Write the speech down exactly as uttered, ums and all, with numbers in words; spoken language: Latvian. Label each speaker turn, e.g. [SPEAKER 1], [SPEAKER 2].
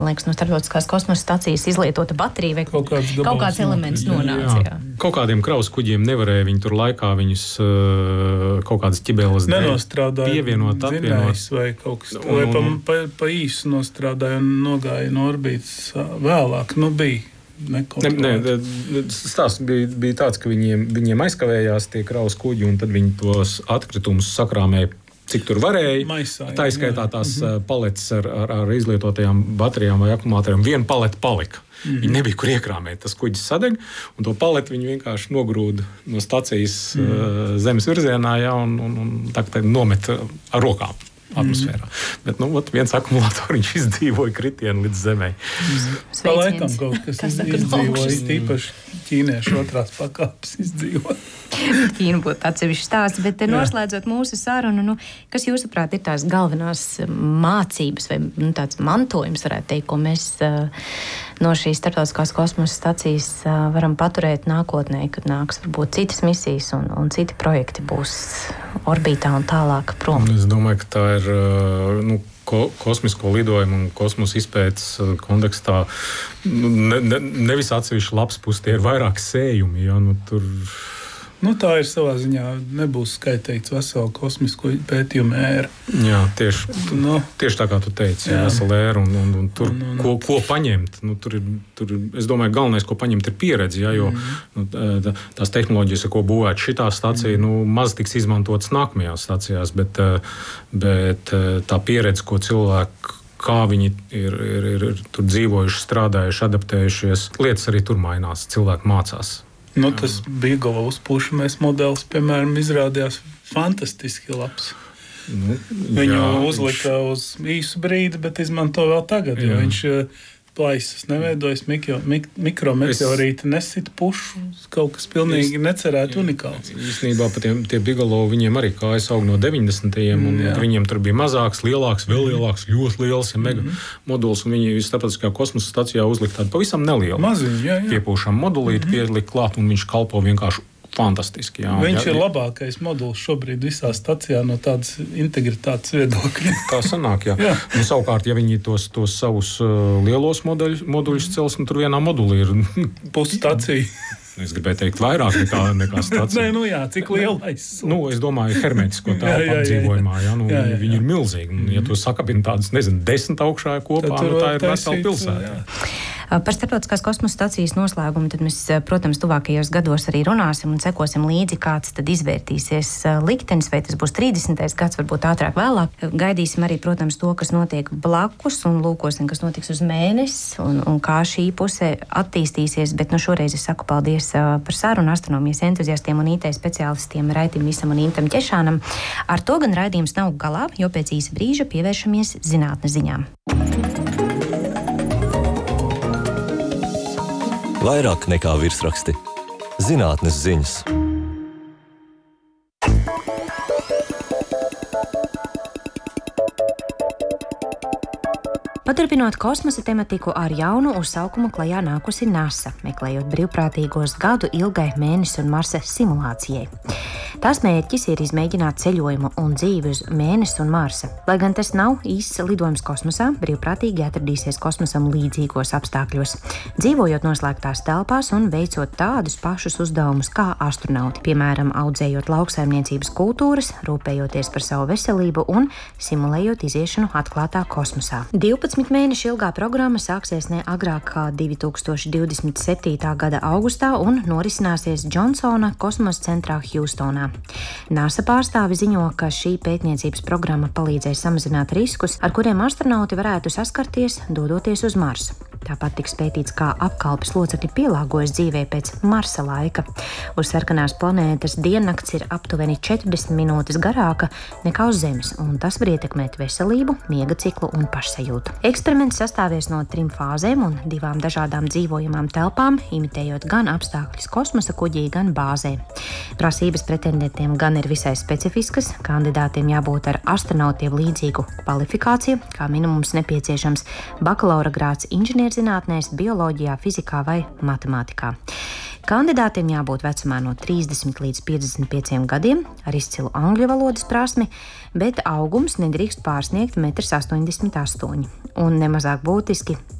[SPEAKER 1] liekas, no starptautiskās kosmosa stacijas izlietota baterija vai kaut kāds, kaut kāds elements nonāca. Jā. Jā.
[SPEAKER 2] Kaut kādiem kraus kuģiem nevarēja viņi tur laikā viņus uh, kaut kādas ķibeles pievienot, atvienot.
[SPEAKER 3] Vai kaut kas, vai pa, pa, pa īsu nostrādāja un nogāja no orbitas vēlāk. Nu, bija. Ne,
[SPEAKER 2] ne, stāsts bija, bija tāds, ka viņiem, viņiem aizkavējās tie kraus kuģi un tad viņi tos atkritumus sakrāmēja cik tur varēja.
[SPEAKER 3] Maisā, jā,
[SPEAKER 2] tā izskaitā tās
[SPEAKER 3] mm-hmm.
[SPEAKER 2] paletes ar, ar, ar izlietotajām baterijām vai akumulātoriem. Viena paleta palika. Mm-hmm. Viņi nebija kur iekrāmēt. Tas kuģis sadeg, un to paleti viņi vienkārši nogrūda no stacijas mm-hmm. uh, zemes virzienā, ja, un, un, un tā, tā nomet ar rokām atmosfērā. Mm. Bet, nu, ot, viens akumulātoriņš izdzīvoja kritienu līdz zemē.
[SPEAKER 3] Mm. Pa laikam kaut kas, kas izdzīvoja, tīpaši ķīniešu otrās pakāpes izdzīvoja.
[SPEAKER 1] Ķīna būtu atsevišķi stāsts, bet noslēdzot mūsu sarunu, nu, kas jūsuprāt ir tās galvenās mācības vai nu, tāds mantojums, varētu teikt, ko mēs uh, no šīs starptautiskās kosmosa stacijas uh, varam paturēt nākotnē, kad nāks varbūt citas misijas un, un citi projekti būs orbītā un tālāk prom?
[SPEAKER 2] Es domāju, ka tā ir nu, ko, kosmisko lidojumu un kosmosa izpētes kontekstā ne, ne, nevis atsevišķi labs puses, tie ir vairāk sējumi. Ja, nu, tur...
[SPEAKER 3] Nu, tā ir savā ziņā, nebūs skaitīts veselu kosmisko pētījumu ēra.
[SPEAKER 2] Jā, tieši, nu, tieši tā kā tu teici, jā. Vesela ēra un, un, un tur, un, un, ko, ko paņemt. Nu, tur ir, tur, es domāju, galvenais, ko paņemt, ir pieredze, ja, jo mm. nu, tās tehnoloģijas, ar ko būvēt šitā stacija, mm. nu, maz tiks izmantotas nākamajās stacijās, bet, bet tā pieredze, ko cilvēki kā viņi ir, ir, ir, ir tur dzīvojuši, strādājuši, adaptējušies, lietas arī tur mainās, cilvēki mācās.
[SPEAKER 3] Nu, tas Bigala uzpūšamais modelis, piemēram, izrādījās fantastiski labs.
[SPEAKER 2] Nu,
[SPEAKER 3] Viņu
[SPEAKER 2] jā,
[SPEAKER 3] uzlika viņš... uz īsu brīdi, bet izmanto vēl tagad, jo jā. Viņš plaisas neveidojas, mikro, mik, mikrometeorīti es... nesit pušu, kaut kas pilnīgi es... necerēt unikāls.
[SPEAKER 2] Īstenībā pat tie, tie Bigalo, viņiem arī kājas aug no deviņdesmitajiem, un jā. Viņiem tur bija mazāks, lielāks, vēl lielāks, ļoti liels, ja mega mm-hmm. moduls, un viņi starptautiskajā kosmosa stacijā uzlika tādu pavisam nelielu.
[SPEAKER 3] Maziņu, jā, jā.
[SPEAKER 2] Piepūšam modulīti, mm-hmm. pielika klāt, un viņš kalpo vienkārši fantastiski. Jā,
[SPEAKER 3] viņš
[SPEAKER 2] jā,
[SPEAKER 3] ir labākais moduls šobrīd visā stacijā no tādas integritātes viedokļa.
[SPEAKER 2] Tā sanāk, jā. jā. Un savukārt, ja viņi tos, tos savus uh, lielos moduļus, moduļus cels, un tur vienā modulī ir
[SPEAKER 3] pusstacija.
[SPEAKER 2] Es gribēju teikt vairāk nekā, nekā stacija.
[SPEAKER 3] Nē, nu jā, cik lielais.
[SPEAKER 2] Nu, es domāju, hermetisko telpu apdzīvojumā, jā, nu, jā, jā, jā. Viņi ir milzīgi. Un, ja tu sakabini tādas, nezinu, desmit augšā kopā, nu, tā ir vesela pilsēta.
[SPEAKER 1] Par starptautiskās kosmosa stacijas noslēgumu tad mēs, protams, tuvākajos gados arī runāsim un sekosim līdzi, kāds tad izvērtīsies liktenis, vai tas būs trīsdesmitais gads, varbūt ātrāk vēlāk. Gaidīsim arī, protams, to, kas notiek blakus un lūkosim, kas notiks uz mēnesi un, un kā šī puse attīstīsies, bet nu šoreiz es saku paldies par sarunu astronomijas entuziastiem un I T speciālistiem Raitim Visam un Intam Ķešānam. Ar to gan raidījums nav galā, jo pēc īsa brīža pievēršamies zinātnes ziņām.
[SPEAKER 4] Vairāk nekā virsraksti. Zinātnes ziņas.
[SPEAKER 1] Paturpinot kosmosa tematiku, ar jaunu uzsaukumu klajā nākusi NASA, meklējot brīvprātīgos gadu ilgai Mēnesa un Marsa simulācijai. Tās mērķis ir izmēģināt ceļojumu un dzīvi uz Mēnesa un Marsa. Lai gan tas nav īsts lidojums kosmosā, brīvprātīgi atradīsies kosmosam līdzīgos apstākļos, dzīvojot noslēgtās telpās un veicot tādus pašus uzdevumus kā astronauti, piemēram, audzējot lauksaimniecības kultūras, rūpējoties par savu veselību un simulējot iziešanu atklātā kosmosā. divpadsmit mēnešu ilgā programma sāksies ne agrāk kā divi tūkstoši divdesmit septītā gada augustā un norisināsies Džonsona kosmosa centrā Hjūstonā. NASA pārstāvi ziņo, ka šī pētniecības programma palīdzēs samazināt riskus, ar kuriem astronauti varētu saskarties, dodoties uz Marsu. Tāpat tiks pētīts, kā apkalpes locekļi pielāgojas dzīvē pēc Marsa laika. Uz sarkanās planētas diennakts ir aptuveni četrdesmit minūtes garāka nekā uz Zemes, un tas var ietekmēt veselību, miega ciklu un pašsajūtu. Eksperiments sastāvies no trim fāzēm un divām dažādām dzīvojamām telpām, imitējot gan apstākļus kosmosa kuģī, gan bāzē. Prasības pretendentiem gan ir visai specifiskas, kandidātiem jābūt ar astronautiem līdzīgu kvalifikāciju, kā minimums nepieciešams bakalaura grāds inženierzinātnēs, bioloģijā, fizikā vai matemātikā. Kandidātiem jābūt vecumā no trīsdesmit līdz piecdesmit pieciem gadiem ar izcilu angļu valodas prasmi, bet augums nedrīkst pārsniegt metrs astoņdesmit astoņi un nemazāk būtiski